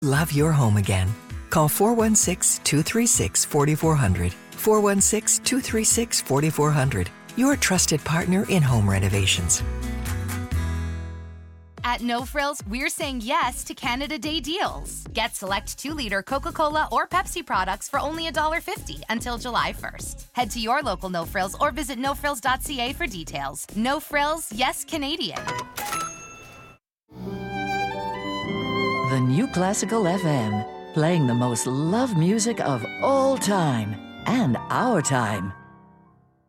Love your home again. Call 416-236-4400. 416-236-4400. Your trusted partner in home renovations. At No Frills, we're saying yes to Canada Day deals. Get select 2-liter Coca-Cola or Pepsi products for only $1.50 until July 1st. Head to your local No Frills or visit nofrills.ca for details. No Frills, yes Canadian. The New Classical FM, playing the most loved music of all time and our time.